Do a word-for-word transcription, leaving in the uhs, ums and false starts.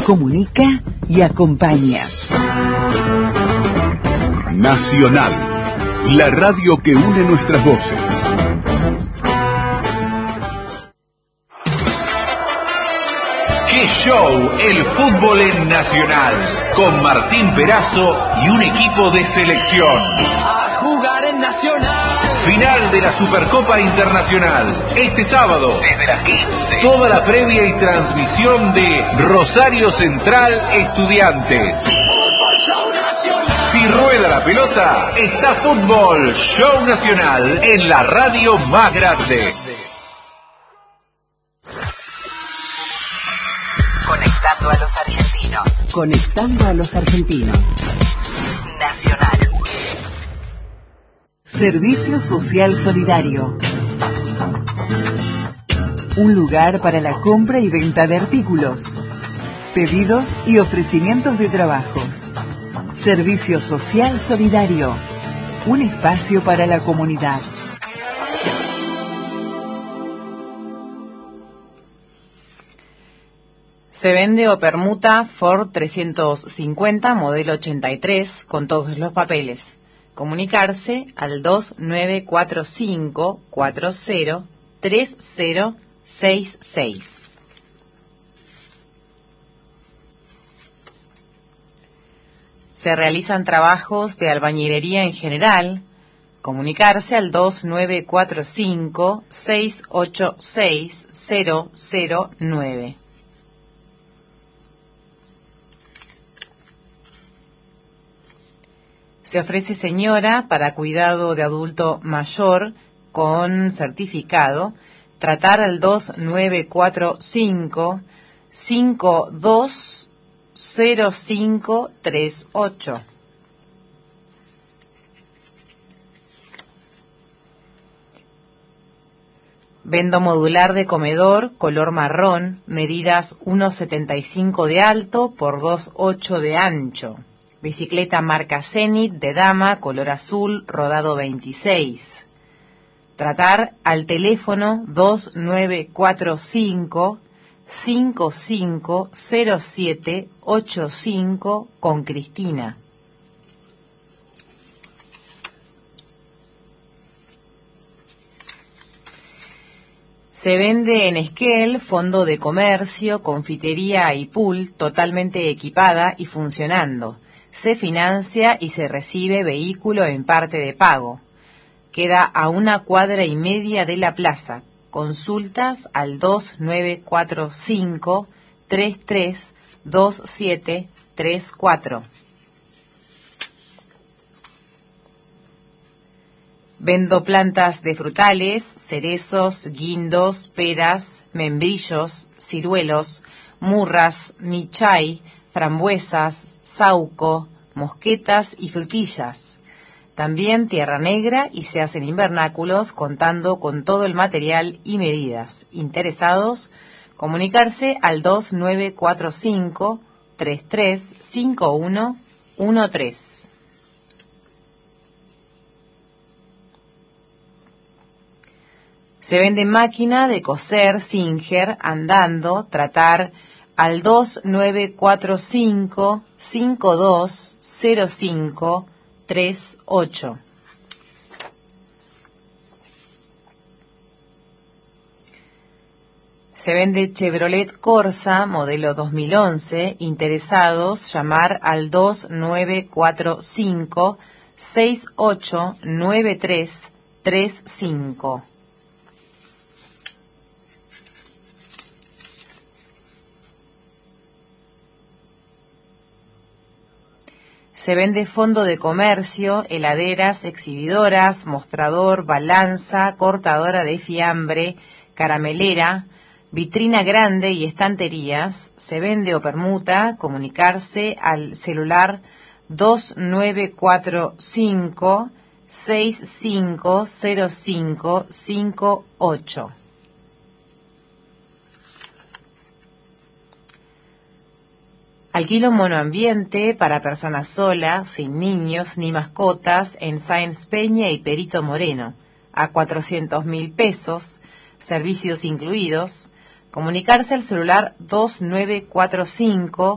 comunica y acompaña. Nacional, la radio que une nuestras voces. ¡Qué show! El fútbol en Nacional, con Martín Perazo y un equipo de selección. A jugar en Nacional. Final de la Supercopa Internacional, este sábado, desde las quince. Toda la previa y transmisión de Rosario Central Estudiantes. Fútbol Show Nacional. Si rueda la pelota, está Fútbol Show Nacional en la radio más grande. Conectando a los argentinos. Conectando a los argentinos. Nacional. Servicio Social Solidario. Un lugar para la compra y venta de artículos, pedidos y ofrecimientos de trabajos. Servicio Social Solidario. Un espacio para la comunidad. Se vende o permuta Ford trescientos cincuenta, modelo ochenta y tres, con todos los papeles. Comunicarse al dos nueve cuatro cinco cuatro cero tres cero seis seis. Se realizan trabajos de albañilería en general. Comunicarse al dos nueve cuatro cinco seis ocho seis cero cero nueve. Se ofrece señora para cuidado de adulto mayor con certificado. Tratar al dos nueve cuatro cinco cinco dos cero cinco tres ocho. Vendo modular de comedor, color marrón, medidas uno setenta y cinco de alto por dos ocho de ancho. Bicicleta marca Zenit de dama, color azul, rodado veintiséis. Tratar al teléfono dos nueve cuatro cinco cinco cinco cero siete ocho cinco con Cristina. Se vende en Esquel, fondo de comercio, confitería y pool totalmente equipada y funcionando. Se financia y se recibe vehículo en parte de pago. Queda a una cuadra y media de la plaza. Consultas al dos nueve cuatro cinco tres tres dos siete tres cuatro. Vendo plantas de frutales, cerezos, guindos, peras, membrillos, ciruelos, murras, michay, frambuesas, sauco, mosquetas y frutillas. También tierra negra y se hacen invernáculos contando con todo el material y medidas. Interesados, comunicarse al dos nueve cuatro cinco tres tres cinco uno uno tres. Se vende máquina de coser Singer andando, tratar al dos nueve cuatro cinco cinco dos cero cinco tres ocho. Se vende Chevrolet Corsa, modelo dos mil once. Interesados, llamar al dos nueve cuatro cinco seis ocho nueve tres tres cinco. Se vende fondo de comercio, heladeras, exhibidoras, mostrador, balanza, cortadora de fiambre, caramelera, vitrina grande y estanterías. Se vende o permuta, comunicarse al celular dos nueve cuatro cinco seis cinco cero cinco cinco ocho. Alquilo monoambiente para personas solas, sin niños ni mascotas, en Sáenz Peña y Perito Moreno, a cuatrocientos mil pesos, servicios incluidos. Comunicarse al celular dos nueve cuatro cinco